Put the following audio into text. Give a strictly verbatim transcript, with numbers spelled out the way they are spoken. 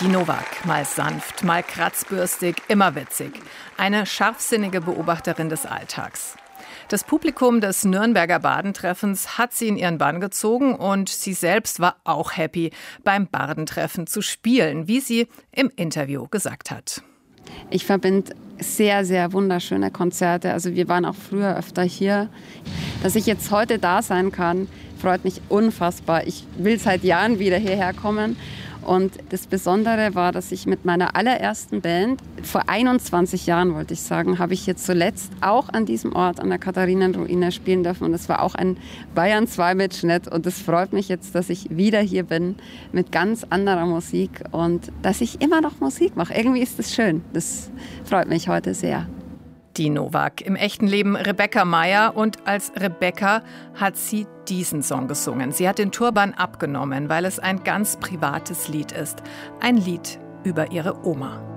Die Novak, mal sanft, mal kratzbürstig, immer witzig. Eine scharfsinnige Beobachterin des Alltags. Das Publikum des Nürnberger Bardentreffens hat sie in ihren Bann gezogen und sie selbst war auch happy, beim Bardentreffen zu spielen, wie sie im Interview gesagt hat. Ich verbinde sehr, sehr wunderschöne Konzerte. Also wir waren auch früher öfter hier. Dass ich jetzt heute da sein kann, freut mich unfassbar. Ich will seit Jahren wieder hierher kommen. Und das Besondere war, dass ich mit meiner allerersten Band, vor einundzwanzig Jahren wollte ich sagen, habe ich jetzt zuletzt auch an diesem Ort, an der Katharinenruine spielen dürfen. Und es war auch ein Bayern zwei Mitschnitt. Und es freut mich jetzt, dass ich wieder hier bin mit ganz anderer Musik und dass ich immer noch Musik mache. Irgendwie ist das schön. Das freut mich heute sehr. Die Novak, im echten Leben Rebecca Meyer, und als Rebecca hat sie diesen Song gesungen. Sie hat den Turban abgenommen, weil es ein ganz privates Lied ist. Ein Lied über ihre Oma.